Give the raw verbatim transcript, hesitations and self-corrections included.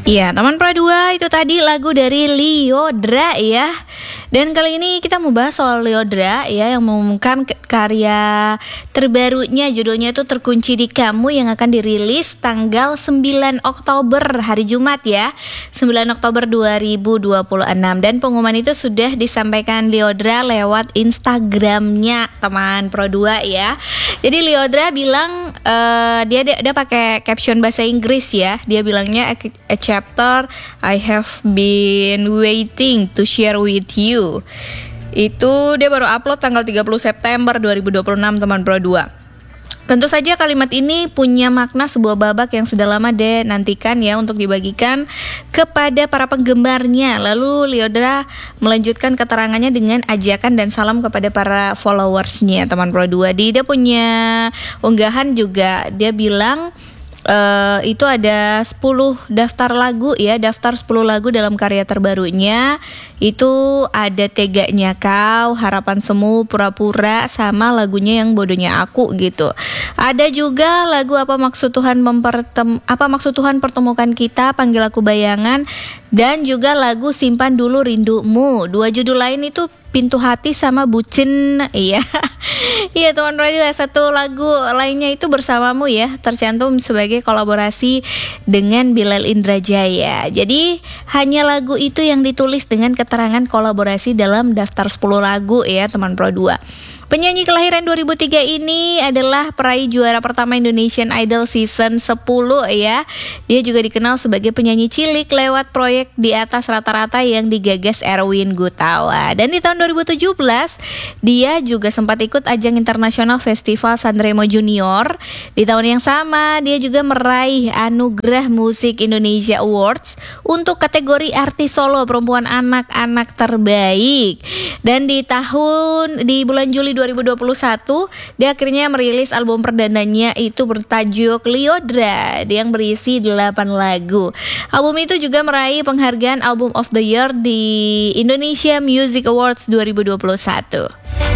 Iya, teman Pro dua itu tadi lagu dari Lyodra ya. Dan kali ini kita mau bahas soal Lyodra ya, yang mengumumkan karya terbarunya, judulnya itu Terkunci di Kamu, yang akan dirilis tanggal sembilan Oktober, hari Jumat ya, sembilan Oktober dua ribu dua puluh enam. Dan pengumuman itu sudah disampaikan Lyodra lewat Instagramnya teman Pro dua ya. Jadi Lyodra bilang uh, dia dia, dia pakai caption bahasa Inggris ya. Dia bilangnya a, a chapter I have been waiting to share with you. Itu dia baru upload tanggal tiga puluh September dua ribu dua puluh enam teman Pro dua. Tentu saja kalimat ini punya makna sebuah babak yang sudah lama deh nantikan ya untuk dibagikan kepada para penggemarnya. Lalu Lyodra melanjutkan keterangannya dengan ajakan dan salam kepada para followersnya teman Pro dua. Dia punya unggahan juga, dia bilang Uh, itu ada sepuluh daftar lagu ya, daftar sepuluh lagu dalam karya terbarunya. Itu ada Teganya Kau, Harapan Semu, Pura-Pura, sama lagunya Yang Bodohnya Aku gitu. Ada juga lagu Apa Maksud Tuhan Mempertem Apa Maksud Tuhan Pertemukan Kita, Panggil Aku Bayangan, dan juga lagu Simpan Dulu Rindumu. Dua judul lain itu Pintu Hati sama Bucin. Iya. Iya teman radio, satu lagu lainnya itu Bersamamu ya, tercantum sebagai kolaborasi dengan Bilal Indrajaya. Jadi hanya lagu itu yang ditulis dengan keterangan kolaborasi dalam daftar sepuluh lagu ya teman Pro dua. Penyanyi kelahiran dua ribu tiga ini adalah peraih juara pertama Indonesian Idol Season sepuluh ya. Dia juga dikenal sebagai penyanyi cilik lewat proyek Di Atas Rata-Rata yang digagas Erwin Gutawa. Dan di tahun dua ribu tujuh belas dia juga sempat ikut ajang internasional Festival Sanremo Junior. Di tahun yang sama dia juga meraih Anugerah Musik Indonesia Awards untuk kategori artis solo perempuan anak-anak terbaik. Dan di tahun di bulan Juli dua ribu dua puluh satu dia akhirnya merilis album perdananya itu bertajuk Lyodra yang berisi delapan lagu. Album itu juga meraih penghargaan Album of the Year di Indonesia Music Awards dua ribu dua puluh satu.